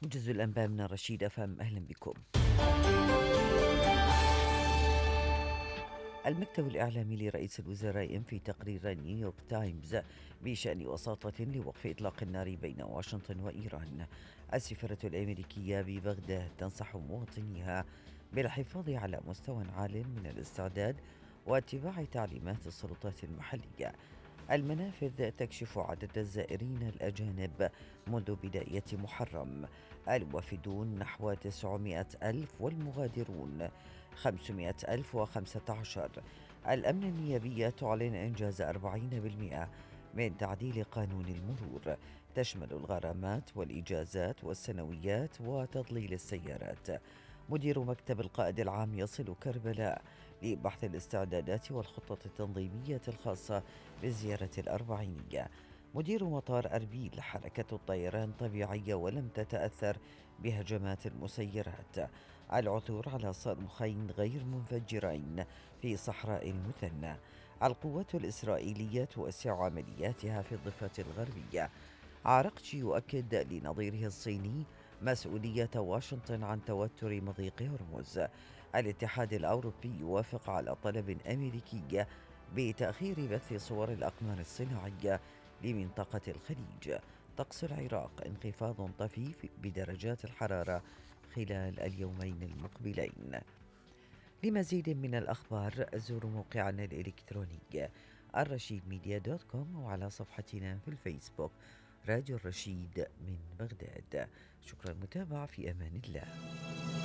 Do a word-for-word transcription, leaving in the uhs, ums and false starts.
موجز الأنباء من الرشيد أفهم، أهلا بكم. المكتب الإعلامي لرئيس الوزراء في تقرير نيويورك تايمز بشأن وساطة لوقف إطلاق النار بين واشنطن وإيران. السفارة الأمريكية ببغداد تنصح مواطنيها بالحفاظ على مستوى عال من الاستعداد واتباع تعليمات السلطات المحلية. المنافذ تكشف عدد الزائرين الأجانب منذ بداية محرم. الوافدون نحو تسعمائة ألف والمغادرون خمسمائة ألف وخمسة عشر. الأمن النيابية تعلن إنجاز أربعين بالمئة من تعديل قانون المرور، تشمل الغرامات والإجازات والسنويات وتضليل السيارات. مدير مكتب القائد العام يصل كربلاء لبحث الاستعدادات والخطة التنظيمية الخاصة بالزيارة الأربعينية. مدير مطار أربيل: حركة الطيران طبيعية ولم تتأثر بهجمات المسيرات. العثور على صاروخين غير منفجرين في صحراء المثنى. القوات الإسرائيلية توسع عملياتها في الضفة الغربية. عرقتشي يؤكد لنظيره الصيني مسؤولية واشنطن عن توتر مضيق هرمز. الاتحاد الأوروبي يوافق على طلب أمريكي بتأخير بث صور الأقمار الصناعية لمنطقة الخليج. طقس العراق: انخفاض طفيف بدرجات الحرارة خلال اليومين المقبلين. لمزيد من الأخبار زوروا موقعنا الإلكتروني الرشيد ميديا دوت كوم وعلى صفحتنا في الفيسبوك راديو الرشيد من بغداد. شكرا للمتابعة، في أمان الله.